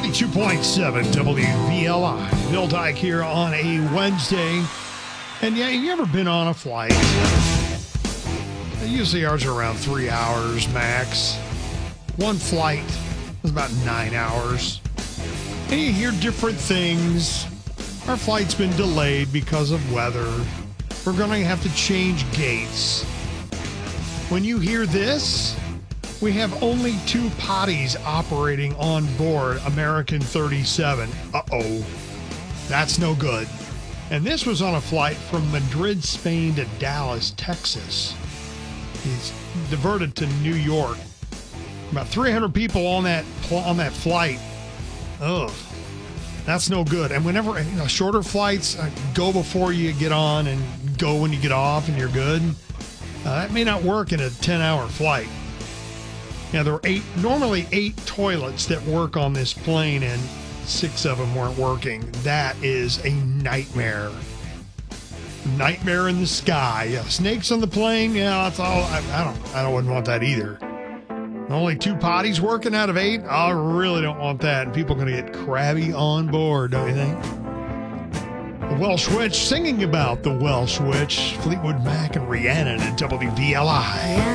92.7 WVLI. Bill Dyke here on a Wednesday. And yeah, you ever been on a flight? They usually are around 3 hours max. One flight is about 9 hours. And you hear different things. Our flight's been delayed because of weather. We're going to have to change gates. When you hear this, we have only 2 potties operating on board American 37. Uh-oh. That's no good. And this was on a flight from Madrid, Spain to Dallas, Texas. He's diverted to New York. About 300 people on that flight. Ugh. That's no good. And whenever, shorter flights, go before you get on and go when you get off and you're good. That may not work in a 10-hour flight. Yeah, there were normally 8 toilets that work on this plane, and 6 of them weren't working. That is a nightmare. Nightmare in the sky. Yeah, snakes on the plane. Yeah, that's all. I wouldn't want that either. Only 2 potties working out of 8. I really don't want that. And people are going to get crabby on board, don't you think? The Welsh Witch singing about the Welsh Witch. Fleetwood Mac and Rhiannon at WVLI.